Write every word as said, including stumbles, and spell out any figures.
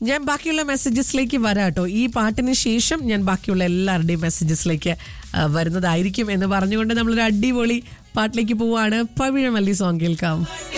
ഞാൻ ബാക്കിയുള്ള മെസ്സേജസിലേക്ക് വരാം കേട്ടോ. ഈ പാട്ടിന് ശേഷം ഞാൻ ബാക്കിയുള്ള എല്ലാവരുടെയും മെസ്സേജസിലേക്ക് വരുന്നതായിരിക്കും എന്ന് പറഞ്ഞുകൊണ്ട് നമ്മളൊരു അടിപൊളി പാട്ടിലേക്ക് പോവാണ്. പവിഴമല്ലി സോങ് കേൾക്കാം.